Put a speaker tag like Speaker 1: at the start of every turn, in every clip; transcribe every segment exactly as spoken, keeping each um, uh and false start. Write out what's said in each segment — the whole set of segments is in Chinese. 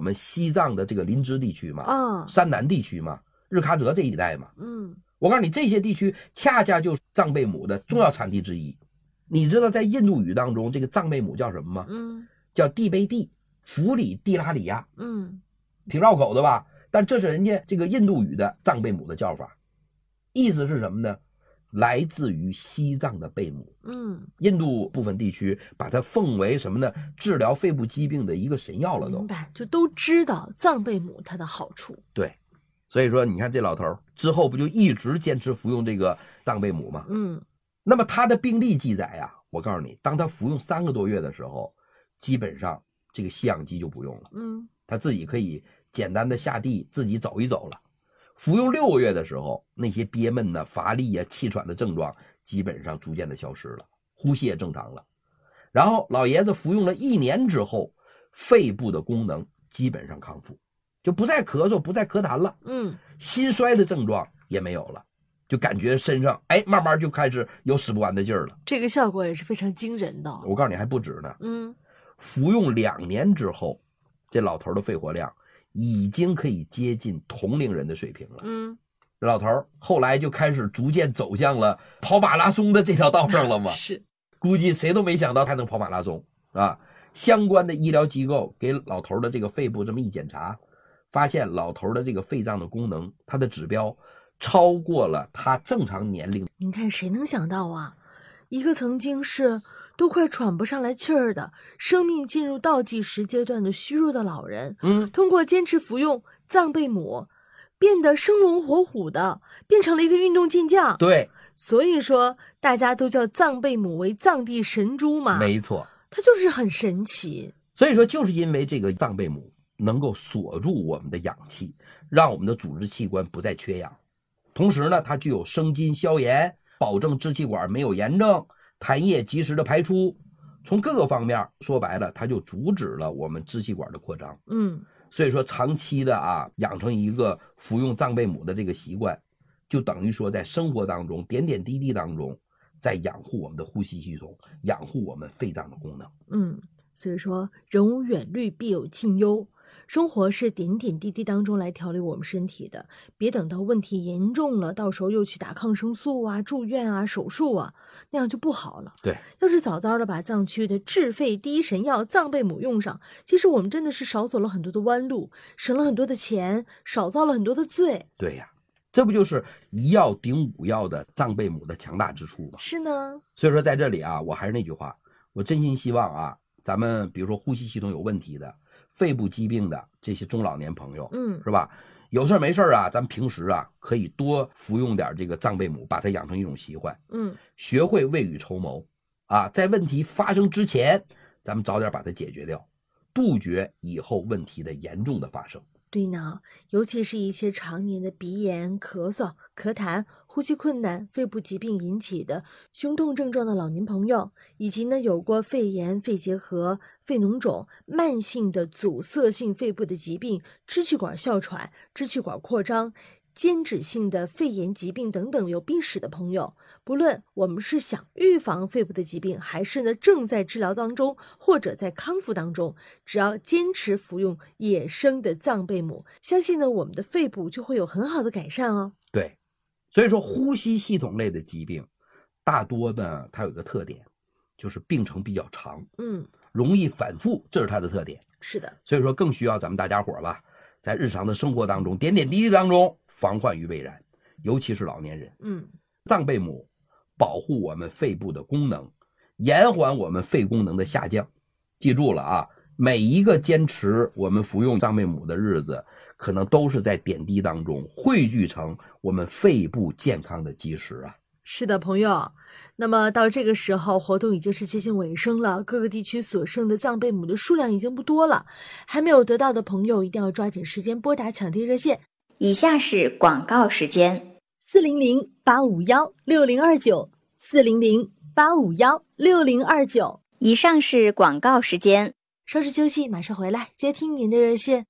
Speaker 1: 们西藏的这个林芝地区嘛，
Speaker 2: 啊，
Speaker 1: 山南地区嘛，日喀则这一带嘛，
Speaker 2: 嗯，
Speaker 1: 我告诉你，这些地区恰恰就是藏贝母的重要产地之一。你知道在印度语当中，这个藏贝母叫什么吗？
Speaker 2: 嗯，
Speaker 1: 叫蒂贝蒂弗里蒂拉里亚，
Speaker 2: 嗯，
Speaker 1: 挺绕口的吧？但这是人家这个印度语的藏贝母的叫法，意思是什么呢？来自于西藏的贝母。
Speaker 2: 嗯，
Speaker 1: 印度部分地区把它奉为什么呢？治疗肺部疾病的一个神药了都。
Speaker 2: 明白，就都知道藏贝母它的好处。
Speaker 1: 对，所以说你看这老头之后不就一直坚持服用这个藏贝母吗？
Speaker 2: 嗯，
Speaker 1: 那么他的病历记载啊，我告诉你，当他服用三个多月的时候，基本上这个吸氧机就不用了，
Speaker 2: 嗯，
Speaker 1: 他自己可以简单的下地自己走一走了。服用六个月的时候，那些憋闷呢、乏力啊、气喘的症状基本上逐渐的消失了，呼吸也正常了。然后老爷子服用了一年之后，肺部的功能基本上康复，就不再咳嗽，不再咳痰了，
Speaker 2: 嗯，
Speaker 1: 心衰的症状也没有了，就感觉身上哎慢慢就开始有使不完的劲儿了。
Speaker 2: 这个效果也是非常惊人的。
Speaker 1: 我告诉你还不止呢，
Speaker 2: 嗯，
Speaker 1: 服用两年之后，这老头的肺活量已经可以接近同龄人的水平了。
Speaker 2: 嗯，
Speaker 1: 这老头后来就开始逐渐走向了跑马拉松的这条道上了嘛。
Speaker 2: 是，
Speaker 1: 估计谁都没想到他能跑马拉松啊！相关的医疗机构给老头的这个肺部这么一检查，发现老头的这个肺脏的功能，他的指标超过了他正常年龄。
Speaker 2: 您看谁能想到啊，一个曾经是都快喘不上来气儿的，生命进入倒计时阶段的虚弱的老人，
Speaker 1: 嗯，
Speaker 2: 通过坚持服用藏贝母，变得生龙活虎的，变成了一个运动健将。
Speaker 1: 对，
Speaker 2: 所以说大家都叫藏贝母为藏地神猪嘛。
Speaker 1: 没错，
Speaker 2: 它就是很神奇。
Speaker 1: 所以说就是因为这个藏贝母能够锁住我们的氧气，让我们的组织器官不再缺氧，同时呢它具有生津消炎，保证支气管没有炎症，痰液及时的排出，从各个方面说白了它就阻止了我们支气管的扩张。
Speaker 2: 嗯，
Speaker 1: 所以说长期的啊养成一个服用藏贝母的这个习惯，就等于说在生活当中点点滴滴当中在养护我们的呼吸系统，养护我们肺脏的功能。
Speaker 2: 嗯，所以说人无远虑必有近忧，生活是点点滴滴当中来调理我们身体的，别等到问题严重了，到时候又去打抗生素啊、住院啊、手术啊，那样就不好了。
Speaker 1: 对，
Speaker 2: 要是早早的把藏区的治肺第一神药藏贝母用上，其实我们真的是少走了很多的弯路，省了很多的钱，少遭了很多的罪。
Speaker 1: 对呀，这不就是一药顶五药的藏贝母的强大之处吗？
Speaker 2: 是呢。
Speaker 1: 所以说在这里啊，我还是那句话，我真心希望啊，咱们比如说呼吸系统有问题的、肺部疾病的这些中老年朋友，
Speaker 2: 嗯，
Speaker 1: 是吧？有事没事啊，咱们平时啊可以多服用点这个藏贝母，把它养成一种习惯。
Speaker 2: 嗯，
Speaker 1: 学会未雨绸缪啊，在问题发生之前，咱们早点把它解决掉，杜绝以后问题的严重的发生。
Speaker 2: 对呢，尤其是一些常年的鼻炎、咳嗽、咳痰、呼吸困难、肺部疾病引起的胸痛症状的老年朋友，以及呢有过肺炎、肺结核、肺脓肿、慢性的阻塞性肺部的疾病、支气管哮喘、支气管扩张、间质性的肺炎疾病等等有病史的朋友，不论我们是想预防肺部的疾病，还是呢正在治疗当中或者在康复当中，只要坚持服用野生的藏贝母，相信呢我们的肺部就会有很好的改善哦。
Speaker 1: 对，所以说呼吸系统类的疾病大多呢它有一个特点，就是病程比较长，
Speaker 2: 嗯，
Speaker 1: 容易反复，这是它的特点。
Speaker 2: 是的，
Speaker 1: 所以说更需要咱们大家伙吧，在日常的生活当中点点滴滴当中防患于未然，尤其是老年人。
Speaker 2: 嗯，
Speaker 1: 藏贝母保护我们肺部的功能，延缓我们肺功能的下降。记住了啊，每一个坚持我们服用藏贝母的日子，可能都是在点滴当中汇聚成我们肺部健康的基石啊。
Speaker 2: 是的，朋友。那么到这个时候，活动已经是接近尾声了，各个地区所剩的藏贝母的数量已经不多了，还没有得到的朋友一定要抓紧时间拨打抢地热线。
Speaker 3: 以下是广告时间：
Speaker 2: 四零零八五幺六零二九，四零零八五幺六零二九。
Speaker 3: 以上是广告时间，
Speaker 2: 稍事休息，马上回来接听您的热线。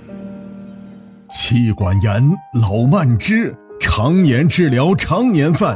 Speaker 4: 气管炎、老慢支，常年治疗常年犯，